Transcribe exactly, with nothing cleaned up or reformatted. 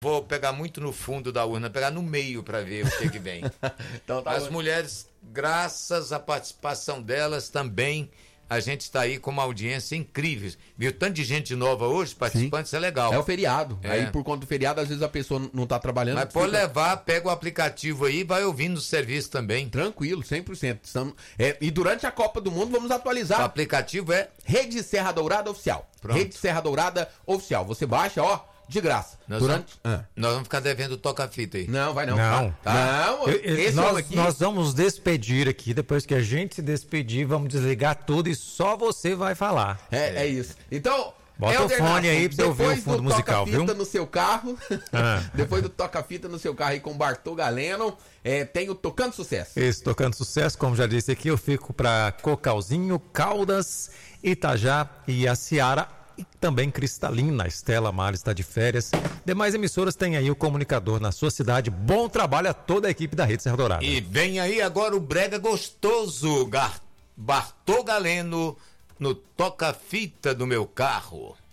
vou pegar muito no fundo da urna, pegar no meio para ver o que que vem. Então, tá As bom. mulheres, graças à participação delas também, a gente está aí com uma audiência incrível. Viu tanto de gente nova hoje participando, isso é legal. É o feriado. É. Aí por conta do feriado, às vezes a pessoa não está trabalhando. Mas pode fica... levar, pega o aplicativo aí e vai ouvindo o serviço também. Tranquilo, cem por cento. Estamos... É, e durante a Copa do Mundo vamos atualizar. O aplicativo é Rede Serra Dourada Oficial. Pronto. Rede Serra Dourada Oficial. Você baixa, ó, de graça. Nós, durante... vamos, ah. nós vamos ficar devendo toca-fita aí. Não, vai não. Não, tá? não eu, eu, esse nós, aqui... nós vamos despedir aqui. Depois que a gente se despedir, vamos desligar tudo e só você vai falar. É, é, é isso. Então... Bota Helder o fone Nasson, aí pra você ouvir o fundo musical, viu? Depois do toca-fita no seu carro, ah. depois do toca-fita no seu carro aí com Bartô Galeno, é, tem o Tocando Sucesso. Esse Tocando Sucesso, como já disse aqui, eu fico pra Cocalzinho, Caldas, Itajá e a Seara e também Cristalina. Estela Mares está de férias. Demais emissoras têm aí o comunicador na sua cidade. Bom trabalho a toda a equipe da Rede Serra Dourada. E vem aí agora o Brega Gostoso, Gar... Bartô Galeno, no toca-fita do meu carro.